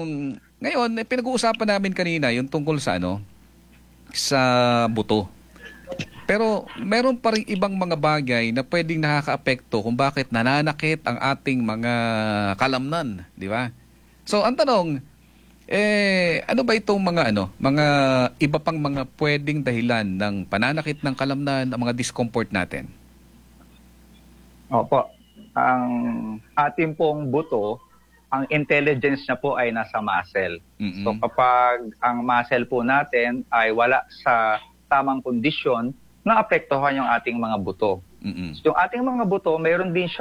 ngayon, pinag-uusapan namin kanina yung tungkol sa sa buto. Pero meron pa rin ibang mga bagay na pwedeng nakakaapekto kung bakit nananakit ang ating mga kalamnan, di ba? So, ang tanong, ano ba itong mga iba pang mga pwedeng dahilan ng pananakit ng kalamnan, ang mga discomfort natin? Opo. Ang ating pong buto, ang intelligence niya po ay nasa muscle. So Mm-mm. kapag ang muscle po natin ay wala sa tamang kondisyon, naapektuhan yung ating mga buto. Mm-mm. So, yung ating mga buto, mayroon din